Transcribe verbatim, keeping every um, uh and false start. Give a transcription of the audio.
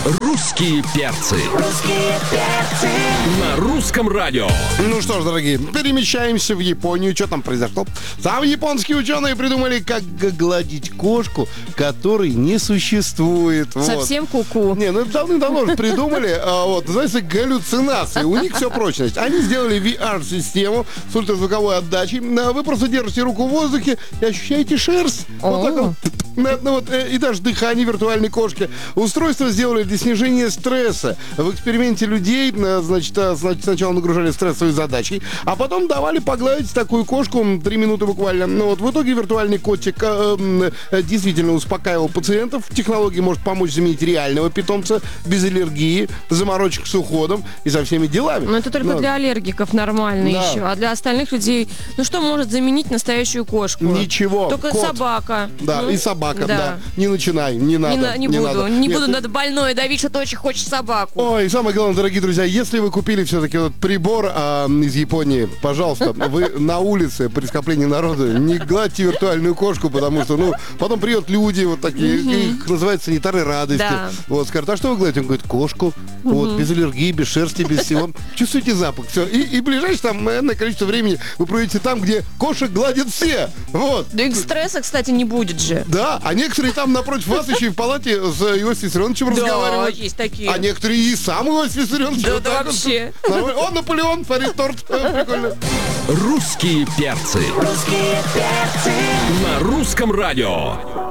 Русские перцы. Русские перцы. На русском радио. Ну что ж, дорогие, перемещаемся в Японию. Что там произошло? Там японские ученые придумали, как гладить кошку, которой не существует. Вот. Совсем куку. Не, ну это давным-давно же придумали. А, вот, называется галлюцинации. У них все прочность. Они сделали ви ар-систему с ультразвуковой отдачей. Вы просто держите руку в воздухе и ощущаете шерсть. Вот так вот. Ну, вот, и даже дыхание виртуальной кошки. Устройство сделали для снижения стресса. В эксперименте людей, значит, значит, сначала нагружали стрессовой задачей, а потом давали погладить такую кошку три минуты буквально. Ну, вот, в итоге виртуальный котик э, э, действительно успокаивал пациентов. Технология может помочь заменить реального питомца без аллергии, заморочек с уходом и со всеми делами. Но это только Но... для аллергиков нормально Да. еще. А для остальных людей, ну что может заменить настоящую кошку? Ничего. Только Кот. собака. Да, Ну, и собака, да. да. Не начинай, не надо. Не, на- не не буду, надо. не Нет, буду ты- над больной давить, что ты очень хочешь собаку. Ой, самое главное, дорогие друзья, если вы купили все-таки вот прибор а, из Японии, пожалуйста, вы на улице при скоплении народа не гладьте виртуальную кошку, потому что, ну, потом придут люди вот такие, их называют санитары радости. Да. Вот, скажут, а что вы гладите? Он говорит, кошку, вот, без аллергии, без шерсти, без всего. Чувствуете запах, все. И, и ближайшее там энное количество времени вы проведете там, где кошек гладят все. Вот. Да и стресса, кстати, не будет же. Да, а некоторые там напротив вас еще и в палате с Иосифом Виссарионовичем разговаривают. есть такие. А некоторые и сам Иосиф Виссарионович. Да, вот да так вот. вообще. Нормально. О, Наполеон, творит торт. Э, Прикольно. Русские перцы. Русские перцы. На русском радио.